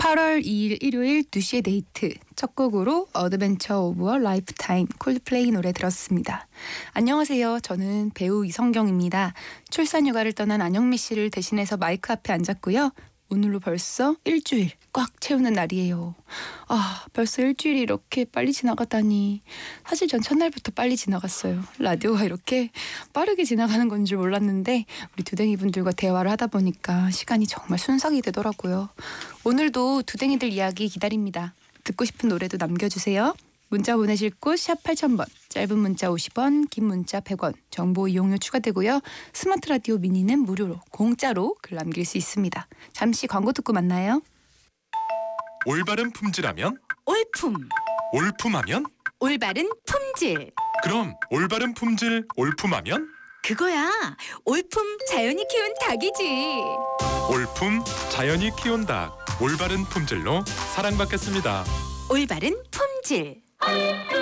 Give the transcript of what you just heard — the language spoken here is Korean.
8월 2일 일요일 2시의 데이트 첫 곡으로 어드벤처 오브 어 라이프타임 콜드플레이 노래 들었습니다. 안녕하세요. 저는 배우 이성경입니다. 출산휴가를 떠난 안영미 씨를 대신해서 마이크 앞에 앉았고요. 오늘로 벌써 일주일 꽉 채우는 날이에요. 벌써 일주일이 이렇게 빨리 지나가다니. 사실 전 첫날부터 빨리 지나갔어요. 라디오가 이렇게 빠르게 지나가는 건 줄 몰랐는데 우리 두댕이 분들과 대화를 하다 보니까 시간이 정말 순삭이 되더라고요. 오늘도 두댕이들 이야기 기다립니다. 듣고 싶은 노래도 남겨주세요. 문자 보내실 곳 샵 8000번, 짧은 문자 50원, 긴 문자 100원, 정보 이용료 추가되고요. 스마트 라디오 미니는 무료로 공짜로 글 남길 수 있습니다. 잠시 광고 듣고 만나요. 올바른 품질하면 올품. 올품하면 올바른 품질. 그럼 올바른 품질 올품하면 그거야. 올품 자연이 키운 닭이지. 올품 자연이 키운 닭 올바른 품질로 사랑받겠습니다. 올바른 품질.